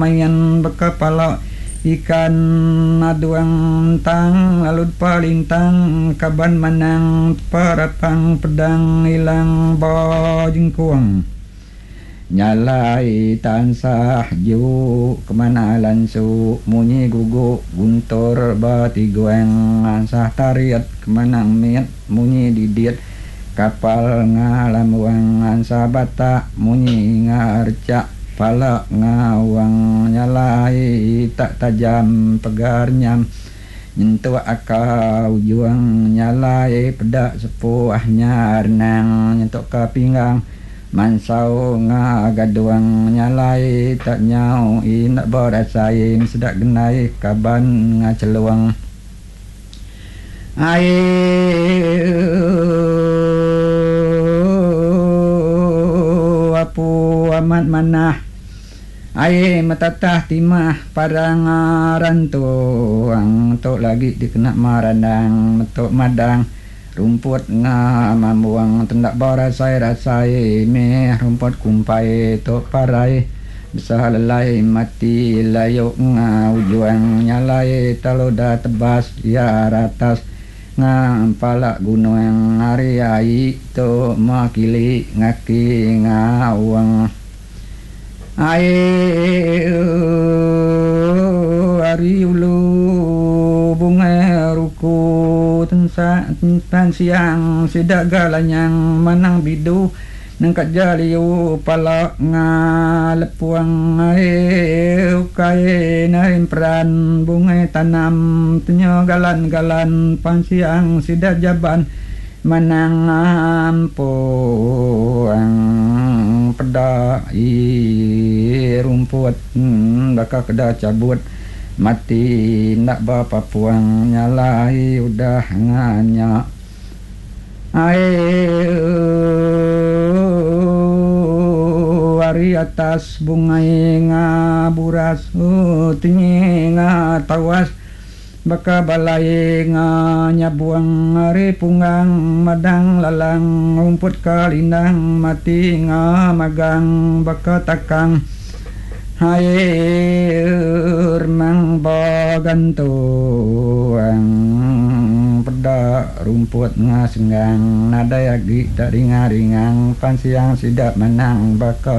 mayan bekapala ikan aduang tang alud palintang kaban manang parapang pedang ilang bojengkuang nyalai tansah ju kemana lansu munyi gugu guntur batiguang ansah tariat kemana miat munyi didiat kapal ngalamuang ansah bata munyi ngarca pala ngawang nyalai tak tajam pegarnya nyentuh akau juang nyalai pedak sepuahnya renang nyentuh ke pinggang mansau ngagaduang nyalai tak nyau nak berasain sedak genai kaban ngaceluang apu amat manah metatah timah parang rantuang tok lagi dikena marandang metok madang rumput mambuang tendak rasai meh rumput kumpai tok parai bisa lelai mati layuk ujuang nyalai taloda tebas ya ratas ngampala gunung ngariai tok makili ngaki ngawang ari ulu bunga ruku tensan siang sidak galanyang manang bidu nangkat jaliu pala ngalepuang ukai naim peran bunga tanam tenyo galan-galan pansiang sidak jaban manang ampuang pedai rumput bakal keda cabut mati nak bapa puang nyalai udah nganya wari atas bungai ngaburas tinggi ngatawas baka balai nyabuang ari punggang madang lalang rumput kalindang mati magang baka takang air mang bagantuang peda rumput ngasenggang nada yagi tak ringang-ringang pansiang sidak menang baka